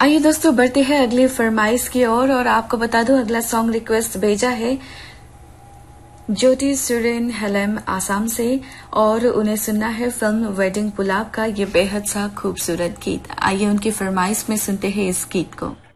आइए दोस्तों बढ़ते हैं अगली फरमाइश की ओर और आपको बता दूं अगला सॉन्ग रिक्वेस्ट भेजा है ज्योति सुरेन हेलेम आसाम से और उन्हें सुनना है फिल्म वेडिंग पुलाव का ये बेहद सा खूबसूरत गीत। आइए उनकी फरमाइश में सुनते हैं इस गीत को।